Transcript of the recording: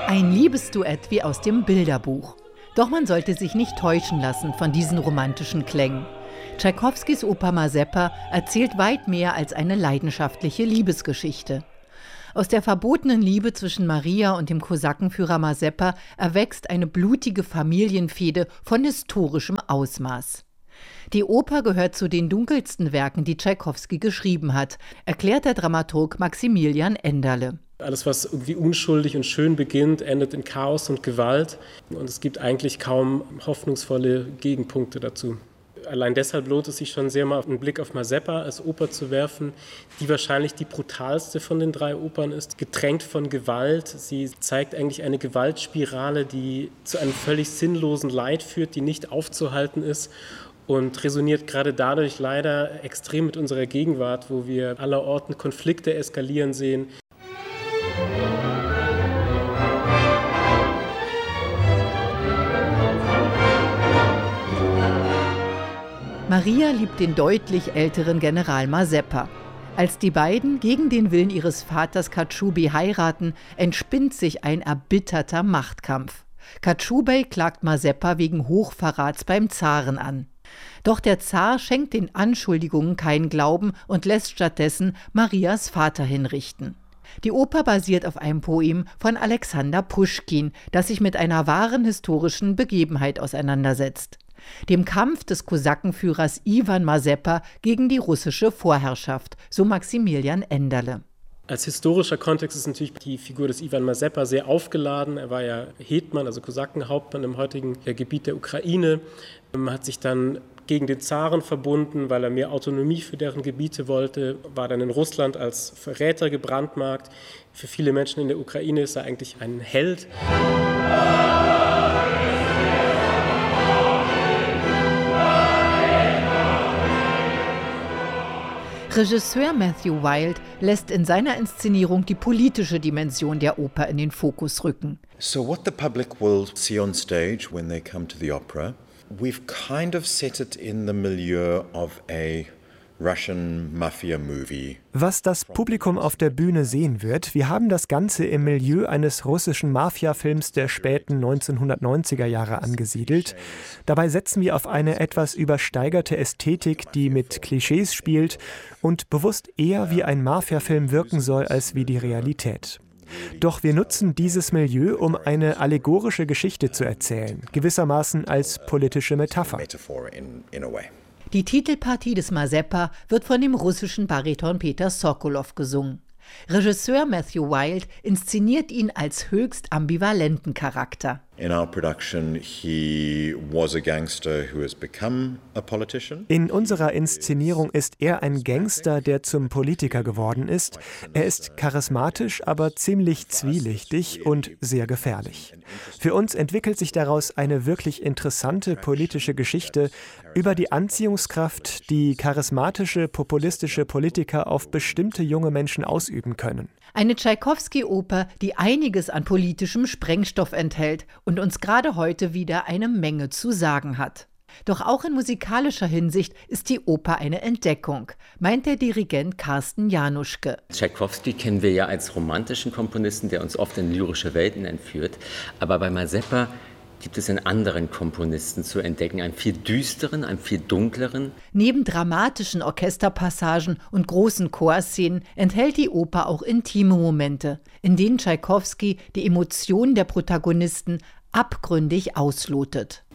Ein Liebesduett wie aus dem Bilderbuch. Doch man sollte sich nicht täuschen lassen von diesen romantischen Klängen. Tschaikowskis Oper Mazeppa erzählt weit mehr als eine leidenschaftliche Liebesgeschichte. Aus der verbotenen Liebe zwischen Maria und dem Kosakenführer Mazeppa erwächst eine blutige Familienfehde von historischem Ausmaß. Die Oper gehört zu den dunkelsten Werken, die Tschaikowski geschrieben hat, erklärt der Dramaturg Maximilian Enderle. Alles, was irgendwie unschuldig und schön beginnt, endet in Chaos und Gewalt. Und es gibt eigentlich kaum hoffnungsvolle Gegenpunkte dazu. Allein deshalb lohnt es sich schon sehr, mal einen Blick auf Mazeppa als Oper zu werfen, die wahrscheinlich die brutalste von den 3 Opern ist, getränkt von Gewalt. Sie zeigt eigentlich eine Gewaltspirale, die zu einem völlig sinnlosen Leid führt, die nicht aufzuhalten ist und resoniert gerade dadurch leider extrem mit unserer Gegenwart, wo wir allerorten Konflikte eskalieren sehen. Maria liebt den deutlich älteren General Mazeppa. Als die beiden gegen den Willen ihres Vaters Katschoubei heiraten, entspinnt sich ein erbitterter Machtkampf. Katschoubei klagt Mazeppa wegen Hochverrats beim Zaren an. Doch der Zar schenkt den Anschuldigungen keinen Glauben und lässt stattdessen Marias Vater hinrichten. Die Oper basiert auf einem Poem von Alexander Puschkin, das sich mit einer wahren historischen Begebenheit auseinandersetzt: dem Kampf des Kosakenführers Iwan Mazeppa gegen die russische Vorherrschaft, so Maximilian Enderle. Als historischer Kontext ist natürlich die Figur des Iwan Mazeppa sehr aufgeladen. Er war ja Hetman, also Kosakenhauptmann im heutigen Gebiet der Ukraine, hat sich dann gegen den Zaren verbunden, weil er mehr Autonomie für deren Gebiete wollte, war dann in Russland als Verräter gebrandmarkt. Für viele Menschen in der Ukraine ist er eigentlich ein Held. Regisseur Matthew Wilde lässt in seiner Inszenierung die politische Dimension der Oper in den Fokus rücken. So what the public will see on stage when they come to the opera, we've kind of set it in the milieu of a Russian mafia movie. Was das Publikum auf der Bühne sehen wird, wir haben das Ganze im Milieu eines russischen Mafia-Films der späten 1990er Jahre angesiedelt. Dabei setzen wir auf eine etwas übersteigerte Ästhetik, die mit Klischees spielt und bewusst eher wie ein Mafia-Film wirken soll als wie die Realität. Doch wir nutzen dieses Milieu, um eine allegorische Geschichte zu erzählen, gewissermaßen als politische Metapher. Die Titelpartie des Mazeppa wird von dem russischen Bariton Peter Sokolow gesungen. Regisseur Matthew Wilde inszeniert ihn als höchst ambivalenten Charakter. In our production, he was a gangster who has become a politician. In unserer Inszenierung ist er ein Gangster, der zum Politiker geworden ist. Er ist charismatisch, aber ziemlich zwielichtig und sehr gefährlich. Für uns entwickelt sich daraus eine wirklich interessante politische Geschichte über die Anziehungskraft, die charismatische, populistische Politiker auf bestimmte junge Menschen ausüben können. Eine Tschaikowski-Oper, die einiges an politischem Sprengstoff enthält und uns gerade heute wieder eine Menge zu sagen hat. Doch auch in musikalischer Hinsicht ist die Oper eine Entdeckung, meint der Dirigent Carsten Januschke. Tschaikowski kennen wir ja als romantischen Komponisten, der uns oft in lyrische Welten entführt. Aber bei Mazeppa gibt es in anderen Komponisten zu entdecken, einen viel düsteren, einen viel dunkleren. Neben dramatischen Orchesterpassagen und großen Chorszenen enthält die Oper auch intime Momente, in denen Tschaikowski die Emotionen der Protagonisten abgründig auslotet.